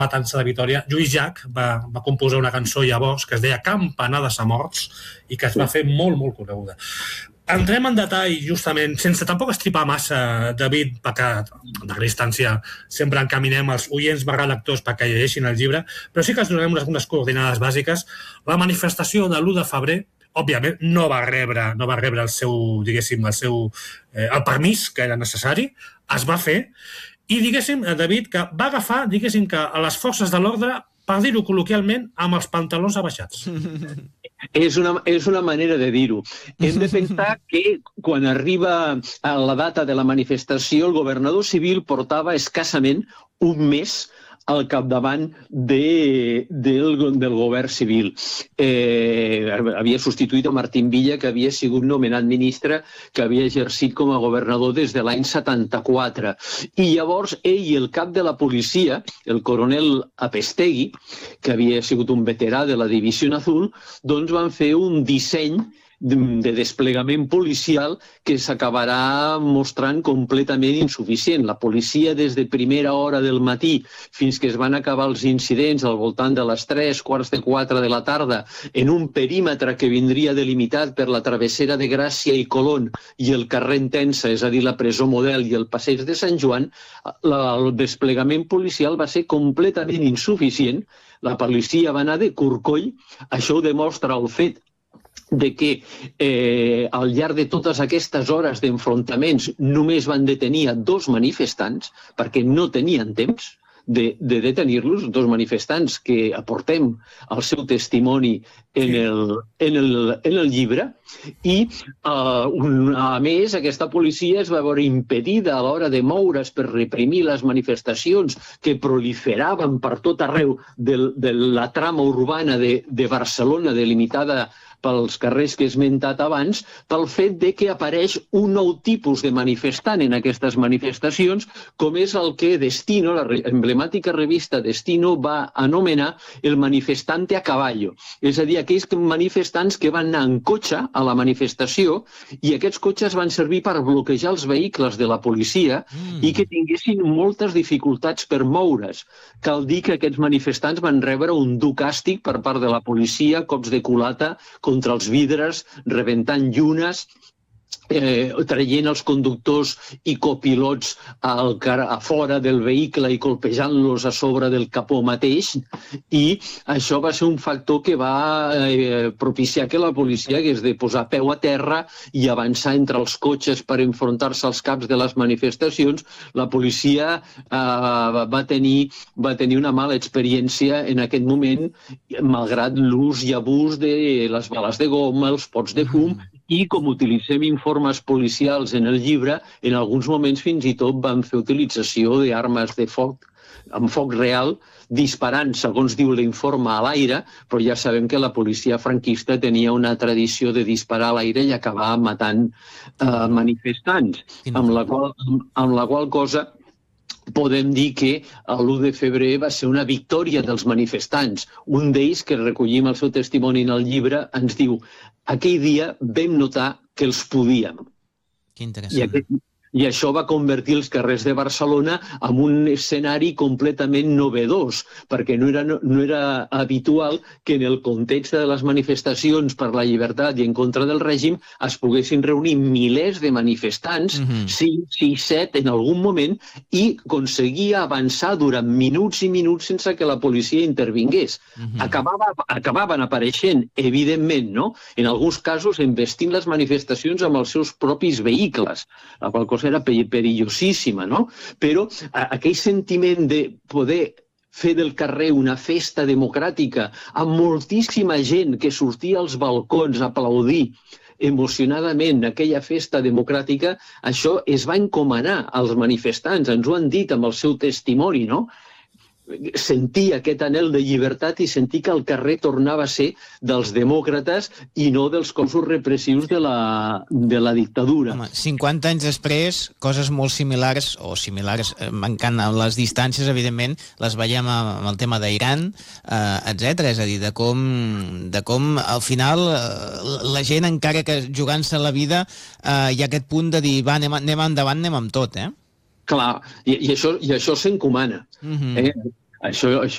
matança de Vitòria, Lluís Llach va composar una cançó llavors que es deia Campanades a morts i que es va fer molt, molt coneguda. Entrem en detall, justament, sense tampoc estripar massa, David, perquè de gran distància sempre encaminem els oients barra lectors perquè llegeixin el llibre, però sí que els donem unes coordinades bàsiques. La manifestació de l'1 de febrer, òbviament, no va rebre el seu, diguéssim, el permís que era necessari, es va fer, i, diguéssim, David, que va agafar, diguéssim, que a les forces de l'ordre, per dir-ho col·loquialment, amb els pantalons abaixats. És una manera de dir-ho. Hem de pensar que quan arriba a la data de la manifestació, el governador civil portava escassament un mes al capdavant del govern civil. Havia substituït a Martín Villa, que havia sigut nomenat ministre, que havia exercit com a governador des de l'any 74. I llavors ell i el cap de la policia, el coronel Apestegui, que havia sigut un veterà de la Divisió Azul, doncs van fer un disseny de desplegament policial que s'acabarà mostrant completament insuficient. La policia, des de primera hora del matí fins que es van acabar els incidents al voltant de les 3, quarts de 4 de la tarda, en un perímetre que vindria delimitat per la travessera de Gràcia i Colón i el carrer Entença, és a dir, la presó Model i el passeig de Sant Joan, el desplegament policial va ser completament insuficient. La policia va anar de corcoll. Això ho demostra el fet de que al llarg de totes aquestes hores d'enfrontaments només van detenir a 2 manifestants perquè no tenien temps de detenir-los, 2 manifestants que aportem el seu testimoni en el llibre, i a més aquesta policia es va veure impedida a l'hora de moure's per reprimir les manifestacions que proliferaven per tot arreu de la trama urbana de Barcelona, delimitada pels carrers que he esmentat abans, pel fet de que apareix un nou tipus de manifestant en aquestes manifestacions, com és el que Destino, la emblemàtica revista Destino, va anomenar el manifestante a caballo. És a dir, aquells manifestants que van anar en cotxe a la manifestació i aquests cotxes van servir per bloquejar els vehicles de la policia i que tinguessin moltes dificultats per moure's. Cal dir que aquests manifestants van rebre un dur càstig per part de la policia, cops de culata contra els vidres, rebentant llunes, traient els conductors i copilots a fora del vehicle i colpejant-los a sobre del capó mateix, i això va ser un factor que va propiciar que la policia hagués de posar peu a terra i avançar entre els cotxes per enfrontar-se als caps de les manifestacions. La policia va tenir una mala experiència en aquest moment, malgrat l'ús i abús de les bales de goma, els pots de fum, i com utilitzem informes policials en el llibre, en alguns moments fins i tot van fer utilització d'armes de foc, amb foc real, disparant, segons diu l'informe, a l'aire, però ja sabem que la policia franquista tenia una tradició de disparar a l'aire i acabar matant manifestants, amb la qual cosa podem dir que l'1 de febrer va ser una victòria dels manifestants. Un d'ells, que recollim el seu testimoni en el llibre, ens diu: aquell dia vam notar que els podíem. Que interessant. I això va convertir els carrers de Barcelona en un escenari completament novedós, perquè no era habitual que en el context de les manifestacions per la llibertat i en contra del règim es poguessin reunir milers de manifestants, 5, 6, 7 en algun moment, i aconseguia avançar durant minuts i minuts sense que la policia intervingués. Acabaven apareixent, evidentment, no? En alguns casos embestint les manifestacions amb els seus propis vehicles, la qual cosa era perillosíssima, no? Però aquell sentiment de poder fer del carrer una festa democràtica amb moltíssima gent que sortia als balcons a aplaudir emocionadament aquella festa democràtica, això es va encomanar als manifestants, ens ho han dit amb el seu testimoni, no? Sentir aquest anhel de llibertat i sentir que el carrer tornava a ser dels demòcrates i no dels cossos repressius de la dictadura. Home, 50 anys després, coses molt similars, mancant les distàncies, evidentment, les veiem amb el tema d'Iran, etc. És a dir, de com al final la gent, encara que jugant-se la vida, hi ha aquest punt de dir, va, anem endavant, anem amb tot, eh? Clar, i això s'encomana. Això